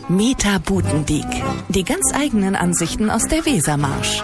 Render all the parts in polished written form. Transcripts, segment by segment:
Meta Butendiek. Die ganz eigenen Ansichten aus der Wesermarsch.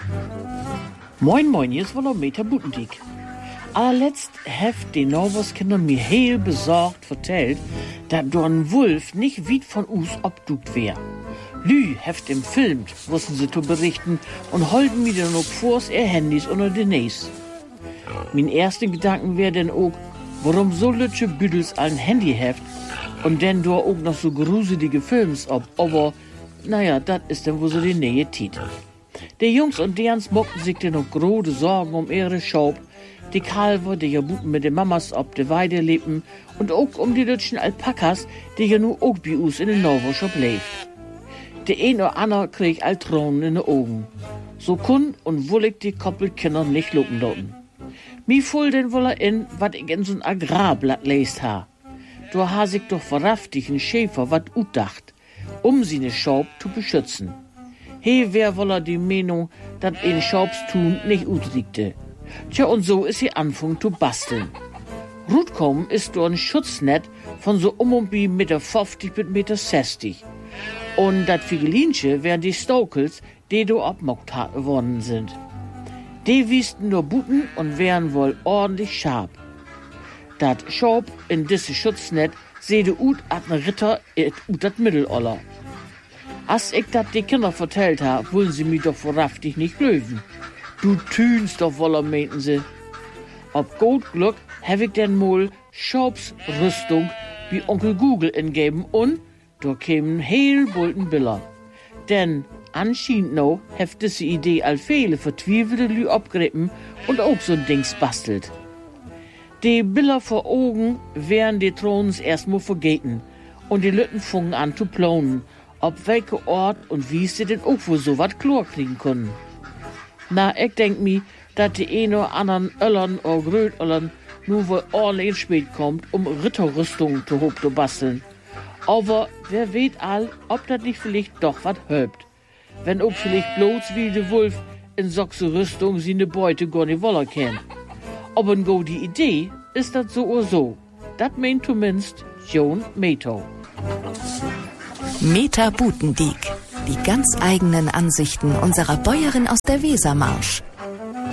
Moin moin, hier ist wohl noch Meta Butendiek. Allerletzt heft die Norwoskinder mir heel besorgt vertellt, dass do ein Wolf nicht weit von us obdukt wär. Lü heft im Film, wussten sie zu berichten und holden mir dann noch vors ihr Handys unter den Näs. Mein ersten Gedanken wär denn auch, warum so lütsche Büdels ein Handy heft und denn do auch noch so gruselige Films ob, aber naja, dat ist dann wo so die Nähe tit. Die Jungs und derns mockten sich denn noch grode Sorgen um ihre Schaub, die Kalver, die ja Buten mit den Mamas ob de Weide lebten und auch um die lütschen Alpakas, die ja nu auch bei us in den Norwoschop lebt. Der ein oder andere krieg Altronen in de Augen. So kun und wollig die Koppelkinder nicht lupen dorten. Mi fuhl den woller in, wat ich in so'n Agrarblatt lest ha. Du ha sich doch verraftig ein Schäfer wat utdacht, seine Schaub zu beschützen. He wär woller die Meinung, dat ein Schaubstun nicht utriegte. Tja, und so ist sie anfangen zu basteln. Rutkommen ist do ein Schutznet von so und bi Meter 50 bis Meter 60. Und dat Figelinche wären die Stokels, die do abmockt worden sind. Die wiesten nur Buten und wären wohl ordentlich scharf. Dat Schaub in disse Schutznet sehde ut at ne Ritter ut dat Mitteloller. As ich dat die Kinder vertellt ha, wollen sie mi doch verraftig nicht löwen. Du tünst doch woller, meinten sie. Ob gut Glück hab ich denn mal Schaubsrüstung wie Onkel Google ingeben und da kämen heel bulten Biller. Denn anscheinend no heft diese Idee all viele vertwiefelte Lü abgrippen und auch so'n Dings bastelt. Die Biller vor Augen wären die Throns erstmal vergeten und die Lütten fungen an zu planen, ob welche Ort und wie sie denn auch wohl so wat Chlor kriegen können. Na, ich denk mi, dat die ein oder anderen Öllern oder Grötöllern nur wohl ordentlich spät kommt, Ritterrüstungen zu hoch zu basteln. Aber wer weet all, ob dat nicht vielleicht doch wat hölbt. Wenn auch vielleicht bloß wie de Wolf in soxe Rüstung sie ne Beute gar nicht woller kennt. Aber n go die Idee ist dat so oder so. Dat meint zumindest Joan Meto. Meta Butendiek. Die ganz eigenen Ansichten unserer Bäuerin aus der Wesermarsch.